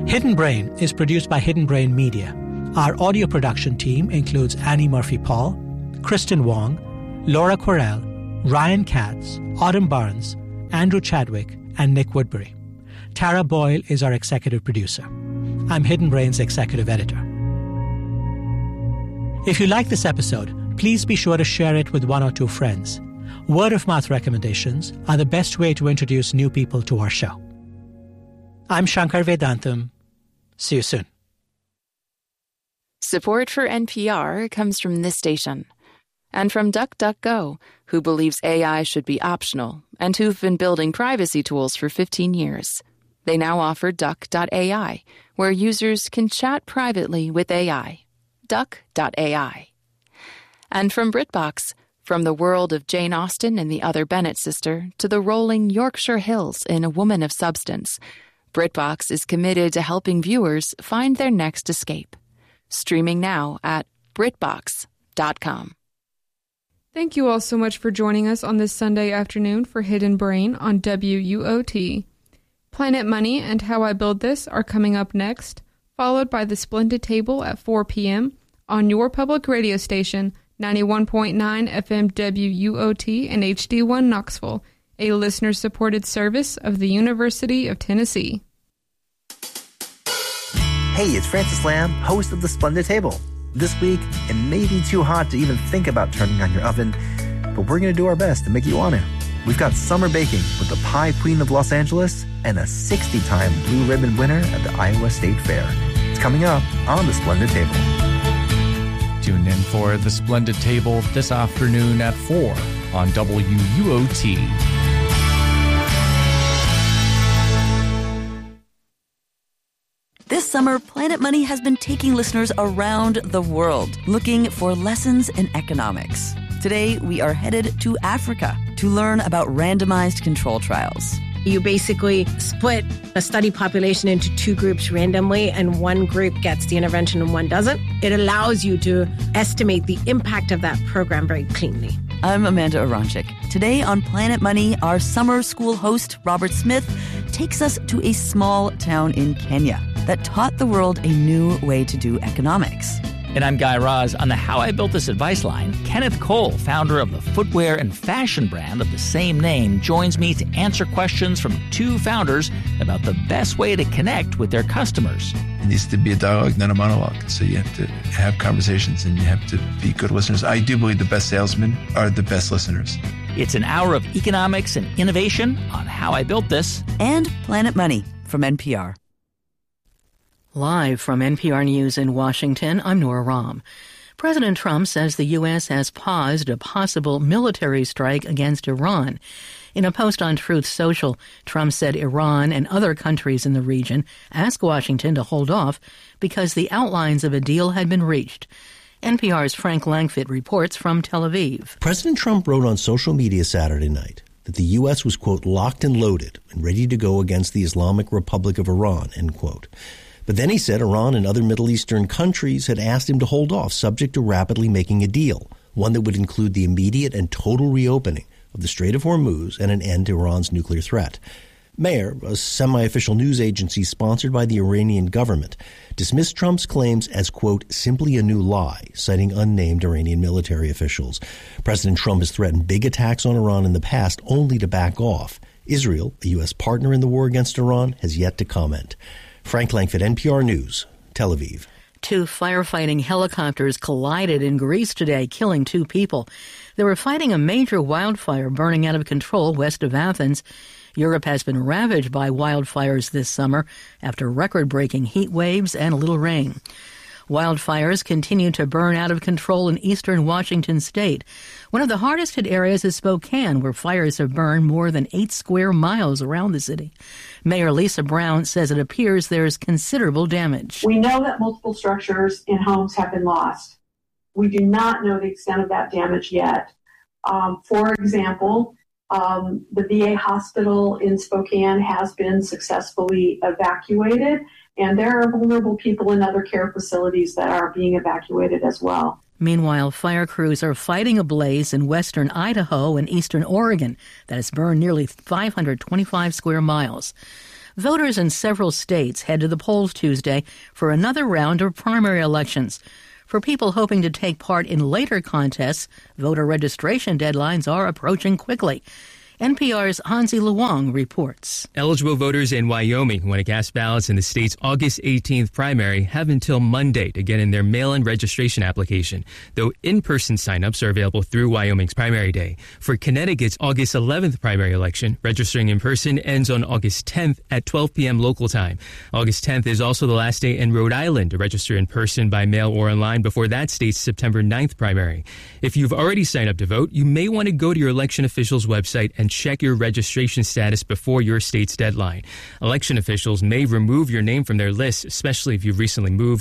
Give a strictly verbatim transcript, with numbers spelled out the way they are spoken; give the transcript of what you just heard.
Hidden Brain is produced by Hidden Brain Media. Our audio production team includes Annie Murphy-Paul, Kristen Wong, Laura Quirrell, Ryan Katz, Autumn Barnes, Andrew Chadwick, and Nick Woodbury. Tara Boyle is our executive producer. I'm Hidden Brain's executive editor. If you like this episode, please be sure to share it with one or two friends. Word-of-mouth recommendations are the best way to introduce new people to our show. I'm Shankar Vedantam. See you soon. Support for N P R comes from this station and from DuckDuckGo, who believes A I should be optional and who've been building privacy tools for fifteen years. They now offer Duck dot A I, where users can chat privately with A I. Duck dot A I. And from BritBox, from the world of Jane Austen and the Other Bennet sister to the rolling Yorkshire Hills in A Woman of Substance, BritBox is committed to helping viewers find their next escape. Streaming now at Britbox dot com. Thank you all so much for joining us on this Sunday afternoon for Hidden Brain on W U O T. Planet Money and How I Build This are coming up next, followed by The Splendid Table at four p.m. on your public radio station, ninety-one point nine F M W U O T and H D one Knoxville, a listener-supported service of the University of Tennessee. Hey, it's Francis Lamb, host of The Splendid Table. This week, it may be too hot to even think about turning on your oven, but we're going to do our best to make you want to. We've got summer baking with the Pie Queen of Los Angeles and a sixty-time Blue Ribbon winner at the Iowa State Fair. It's coming up on The Splendid Table. Tune in for The Splendid Table this afternoon at four on W U O T. This summer, Planet Money has been taking listeners around the world looking for lessons in economics. Today, we are headed to Africa to learn about randomized control trials. You basically split a study population into two groups randomly, and one group gets the intervention and one doesn't. It allows you to estimate the impact of that program very cleanly. I'm Amanda Aronchik. Today on Planet Money, our summer school host, Robert Smith, takes us to a small town in Kenya that taught the world a new way to do economics. And I'm Guy Raz. On the How I Built This advice line, Kenneth Cole, founder of the footwear and fashion brand of the same name, joins me to answer questions from two founders about the best way to connect with their customers. It needs to be a dialogue, not a monologue. So you have to have conversations and you have to be good listeners. I do believe the best salesmen are the best listeners. It's an hour of economics and innovation on How I Built This. And Planet Money from N P R. Live from N P R News in Washington, I'm Nora Rahm. President Trump says the U S has paused a possible military strike against Iran. In a post on Truth Social, Trump said Iran and other countries in the region asked Washington to hold off because the outlines of a deal had been reached. N P R's Frank Langfitt reports from Tel Aviv. President Trump wrote on social media Saturday night that the U S was, quote, locked and loaded and ready to go against the Islamic Republic of Iran, end quote. But then he said Iran and other Middle Eastern countries had asked him to hold off, subject to rapidly making a deal, one that would include the immediate and total reopening of the Strait of Hormuz and an end to Iran's nuclear threat. Meir, a semi-official news agency sponsored by the Iranian government, dismissed Trump's claims as, quote, simply a new lie, citing unnamed Iranian military officials. President Trump has threatened big attacks on Iran in the past, only to back off. Israel, a U S partner in the war against Iran, has yet to comment. Frank Langfitt, N P R News, Tel Aviv. Two firefighting helicopters collided in Greece today, killing two people. They were fighting a major wildfire burning out of control west of Athens. Europe has been ravaged by wildfires this summer after record-breaking heat waves and little rain. Wildfires continue to burn out of control in eastern Washington state. One of the hardest hit areas is Spokane, where fires have burned more than eight square miles around the city. Mayor Lisa Brown says it appears there's considerable damage. We know that multiple structures and homes have been lost. We do not know the extent of that damage yet. Um, for example, um, the V A hospital in Spokane has been successfully evacuated, and there are vulnerable people in other care facilities that are being evacuated as well. Meanwhile, fire crews are fighting a blaze in western Idaho and eastern Oregon that has burned nearly five hundred twenty-five square miles. Voters in several states head to the polls Tuesday for another round of primary elections. For people hoping to take part in later contests, voter registration deadlines are approaching quickly. N P R's Hansi Luong reports. Eligible voters in Wyoming who want to cast ballots in the state's August eighteenth primary have until Monday to get in their mail-in registration application, though in-person sign-ups are available through Wyoming's primary day. For Connecticut's August eleventh primary election, registering in person ends on August tenth at twelve p.m. local time. August tenth is also the last day in Rhode Island to register in person by mail or online before that state's September ninth primary. If you've already signed up to vote, you may want to go to your election official's website and check your registration status before your state's deadline. Election officials may remove your name from their list, especially if you've recently moved